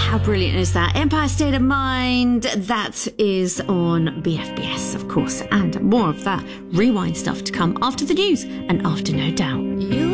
how brilliant is that? Empire State of Mind, that is on BFBS, of course, and more of that rewind stuff to come after the news and after No Doubt. You